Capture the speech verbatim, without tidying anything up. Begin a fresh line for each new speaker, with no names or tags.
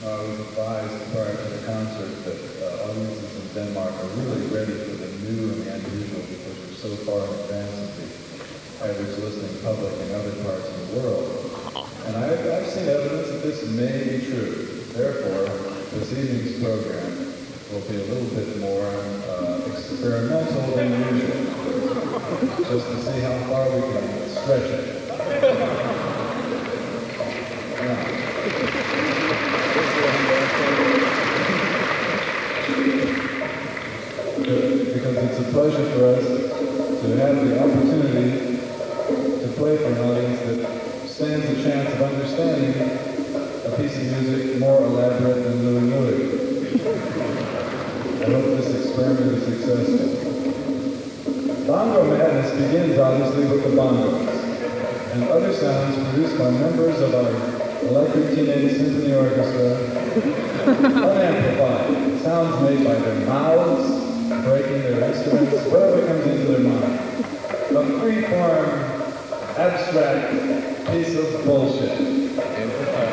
No, I was advised prior to the concert that uh, audiences in Denmark are really ready for the new and the unusual because we're so far in advance of the average listening public in other parts of the world. And I've, I've seen evidence that this may be true. Therefore, this evening's program will be a little bit more uh, experimental than usual, just to see how far we can stretch it. Now, because it's a pleasure for us to have the opportunity to play for an audience that stands a chance of understanding a piece of music more elaborate than Louie Louie. I hope this experiment is successful. Bongo Madness begins obviously with the bongos and other sounds produced by members of our Electric Teenage Symphony Orchestra, unamplified, sounds made by their mouths, breaking their instruments, whatever comes into their mind. A free-form, abstract piece of bullshit.